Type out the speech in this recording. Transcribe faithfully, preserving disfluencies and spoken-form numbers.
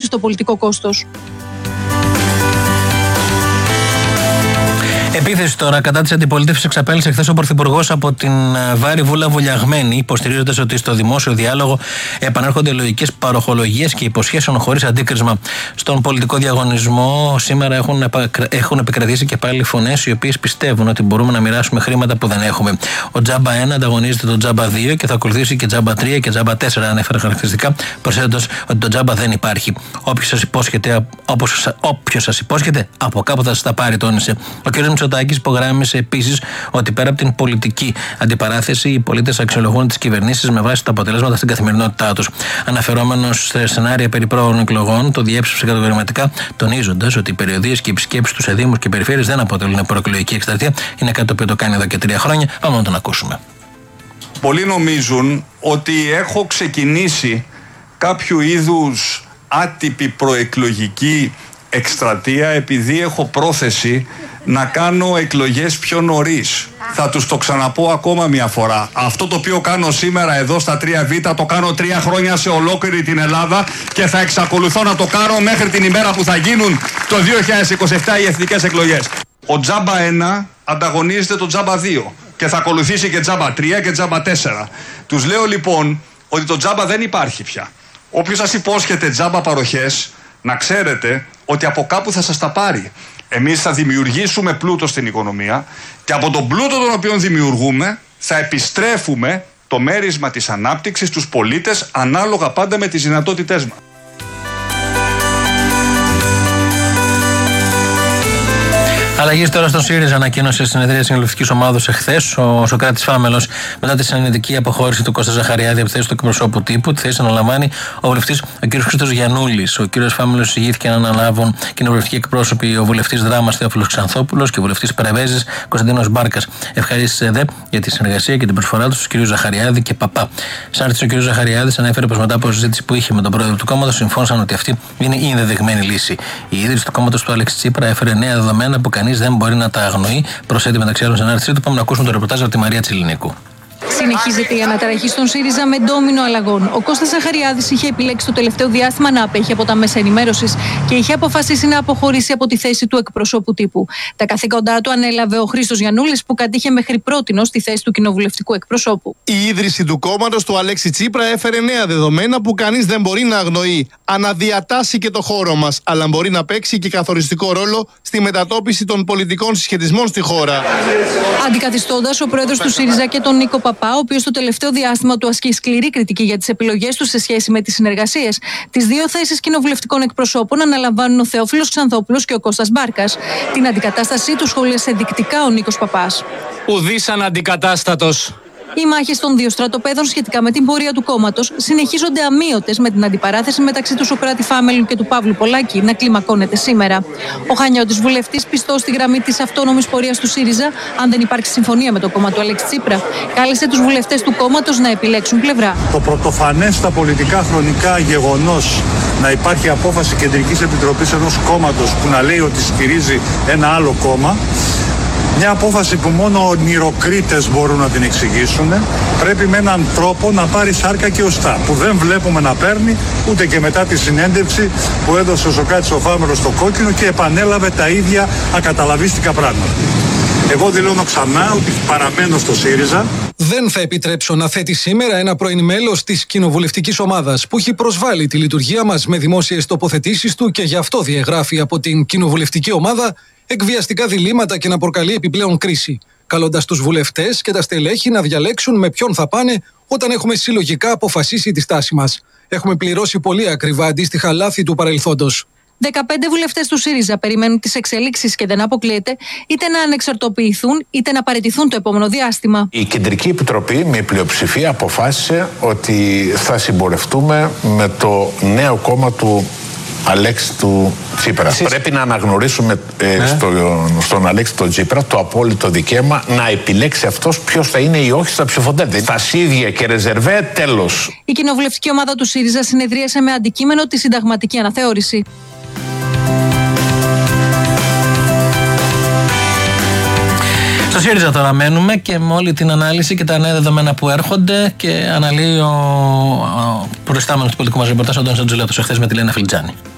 στο πολιτικό κόστος. Επίθεση τώρα κατά της αντιπολίτευσης εξαπέλυσε χθες ο Πρωθυπουργός από την Βάρη Βούλα Βουλιαγμένη, υποστηρίζοντας ότι στο δημόσιο διάλογο επανέρχονται λογικές παροχολογίες και υποσχέσεων χωρίς αντίκρισμα. Στον πολιτικό διαγωνισμό σήμερα έχουν, έχουν επικρατήσει και πάλι φωνές οι οποίες πιστεύουν ότι μπορούμε να μοιράσουμε χρήματα που δεν έχουμε. Ο Τζάμπα ένα ανταγωνίζεται τον Τζάμπα δύο και θα ακολουθήσει και Τζάμπα τρία και Τζάμπα τέσσερα, ανέφερε χαρακτηριστικά, προσθέτοντας ότι το Τζάμπα δεν υπάρχει. Όποιος σας υπόσχεται, όποιος σας υπόσχεται, από κάπου θα σας τα πάρει, τόνισε. Ο κ. Μητσοτάκης υπογράμμισε επίσης ότι πέρα από την πολιτική αντιπαράθεση, οι πολίτες αξιολογούν τις κυβερνήσεις με βάση τα αποτελέσματα στην καθημερινότητά τους. Αναφερόμενος σε σενάρια περί πρόωρων εκλογών, το διέψευσε κατηγορηματικά, τονίζοντας ότι οι περιοδίες και οι επισκέψεις του σε δήμους και περιφέρειες δεν αποτελούν προεκλογική εκστρατεία. Είναι κάτι το οποίο το κάνει εδώ και τρία χρόνια. Πάμε να τον ακούσουμε. Πολλοί νομίζουν ότι έχω ξεκινήσει κάποιο είδους άτυπη προεκλογική εκστρατεία επειδή έχω πρόθεση να κάνω εκλογές πιο νωρίς. Θα τους το ξαναπώ ακόμα μια φορά. Αυτό το οποίο κάνω σήμερα εδώ στα τρία β το κάνω τρία χρόνια σε ολόκληρη την Ελλάδα και θα εξακολουθώ να το κάνω μέχρι την ημέρα που θα γίνουν το δύο χιλιάδες είκοσι επτά οι εθνικές εκλογές. Ο Τζάμπα ένα ανταγωνίζεται τον Τζάμπα δύο και θα ακολουθήσει και Τζάμπα τρία και Τζάμπα τέσσερα. Τους λέω λοιπόν ότι το Τζάμπα δεν υπάρχει πια. Όποιος σας υπόσχεται Τζάμπα παροχές, να ξέρετε ότι από κάπου θα σας τα πάρει. Εμείς θα δημιουργήσουμε πλούτο στην οικονομία και από τον πλούτο τον οποίο δημιουργούμε θα επιστρέφουμε το μέρισμα της ανάπτυξης στους πολίτες ανάλογα πάντα με τις δυνατότητές μας. Αλλαγή τώρα στον ΣΥΡΙΖΑ, ανακοίνωσε συνεδρία συμβουλευτικής ομάδας εχθές ο Σωκράτης Φάμελος μετά τη συνενετική αποχώρηση του Κώστα Ζαχαριάδη από τη θέση του εκπροσώπου τύπου. Τη θέση αναλαμβάνει ο βουλευτής ο κ. Χρήστος Γιαννούλης. Ο κ. Φάμελος εισηγήθηκε να αναλάβουν κοινοβουλευτικοί εκπρόσωποι ο βουλευτής Δράμας Θεόφιλος Ξανθόπουλος και ο βουλευτής Πρεβέζης Κωνσταντίνος Μπάρκας. Ευχαρίστησε δε για τη συνεργασία και την προσφορά του στους κ. Ζαχαριάδη και Παπά. Σάρτης ο κ. Ζαχαριάδης ανέφερε πως μετά από συζήτηση που είχε με τον πρόεδρο του κόμματος συμφώνησαν ότι αυτή είναι η ενδεδειγμένη λύση. Η ίδρυση του κόμματος του Αλέξη Τσίπρα έφερε νέα δεδομένα που κανείς δεν μπορεί να τα αγνοεί. Προσθέτει μεταξύ άλλων σε ανάρτησή του. Πάμε να ακούσουμε το ρεπορτάζ από τη Μαρία Τσιλινίκου. Συνεχίζεται η αναταραχή στον ΣΥΡΙΖΑ με ντόμινο αλλαγών. Ο Κώστας Ζαχαριάδης είχε επιλέξει το τελευταίο διάστημα να απέχει από τα μέσα ενημέρωσης και είχε αποφασίσει να αποχωρήσει από τη θέση του εκπροσώπου τύπου. Τα καθήκοντά του ανέλαβε ο Χρήστος Γιαννούλης, που κατήχε μέχρι πρότινος τη θέση του κοινοβουλευτικού εκπροσώπου. Η ίδρυση του κόμματος του Αλέξη Τσίπρα έφερε νέα δεδομένα που κανείς δεν μπορεί να αγνοεί. Αναδιατάσσει και το χώρο μας, αλλά μπορεί να παίξει και καθοριστικό ρόλο στη μετατόπιση των πολιτικών συσχετισμών στη χώρα. Αντικαθιστώντας ο πρόεδρος του ΣΥΡΙΖΑ και τον Νίκο Παπά, ο οποίος το τελευταίο διάστημα του ασκεί σκληρή κριτική για τις επιλογές του σε σχέση με τις συνεργασίες. Τις δύο θέσεις κοινοβουλευτικών εκπροσώπων αναλαμβάνουν ο Θεόφιλος Ξανθόπουλος και ο Κώστας Μπάρκας. Την αντικατάστασή του σχολίασε δεικτικά ο Νίκος Παπάς. Ουδής αναντικατάστατος. Οι μάχες των δύο στρατοπέδων σχετικά με την πορεία του κόμματος συνεχίζονται αμείωτες, με την αντιπαράθεση μεταξύ του Σωκράτη Φάμελου και του Παύλου Πολάκη να κλιμακώνεται σήμερα. Ο Χανιώτης βουλευτής, πιστός στη γραμμή της αυτόνομης πορείας του ΣΥΡΙΖΑ, αν δεν υπάρξει συμφωνία με το κόμμα του Αλέξη Τσίπρα, κάλεσε τους βουλευτές του κόμματος να επιλέξουν πλευρά. Το πρωτοφανές στα πολιτικά χρονικά γεγονός να υπάρχει απόφαση Κεντρικής Επιτροπής ενός κόμματος που να λέει ότι στηρίζει ένα άλλο κόμμα, μια απόφαση που μόνο ονειροκρίτες μπορούν να την εξηγήσουν, πρέπει με έναν τρόπο να πάρει σάρκα και οστά, που δεν βλέπουμε να παίρνει ούτε και μετά τη συνέντευξη που έδωσε ο Σωκράτης ο Φάμελος στο κόκκινο και επανέλαβε τα ίδια ακαταλαβίστικα πράγματα. Εγώ δηλώνω ξανά ότι παραμένω στο ΣΥΡΙΖΑ. Δεν θα επιτρέψω να θέτει σήμερα ένα πρώην μέλος της κοινοβουλευτικής ομάδας που έχει προσβάλει τη λειτουργία μας με δημόσιες τοποθετήσεις του και γι' αυτό διαγράφει από την κοινοβουλευτική ομάδα εκβιαστικά διλήμματα και να προκαλεί επιπλέον κρίση, καλώντας τους βουλευτές και τα στελέχη να διαλέξουν με ποιον θα πάνε όταν έχουμε συλλογικά αποφασίσει τη στάση μας. Έχουμε πληρώσει πολύ ακριβά αντίστοιχα λάθη του παρελθόντος. δεκαπέντε βουλευτές του ΣΥΡΙΖΑ περιμένουν τις εξελίξεις και δεν αποκλείεται είτε να ανεξαρτοποιηθούν είτε να παραιτηθούν το επόμενο διάστημα. Η Κεντρική Επιτροπή με πλειοψηφία αποφάσισε ότι θα συμπορευτούμε με το νέο κόμμα του Αλέξη του Τσίπρα. Εσείς... Πρέπει να αναγνωρίσουμε ε, ε? Στο, στον Αλέξη του Τσίπρα το απόλυτο δικαίωμα να επιλέξει αυτός ποιος θα είναι ή όχι στα ψηφοδέλτια. Στασίδια και ρεζερβέ, τέλος. Η κοινοβουλευτική ομάδα του ΣΥΡΙΖΑ συνεδρίασε με αντικείμενο τη συνταγματική αναθεώρηση. Στο ΣΥΡΙΖΑ τώρα μένουμε και με όλη την ανάλυση και τα νέα δεδομένα που έρχονται και αναλύει ο, ο προϊστάμενος του πολιτικού μας ρεπορτάζ, ο Αντώνης Αντζουλέτος, εχθές με τη Λένα Φιλτζάνη.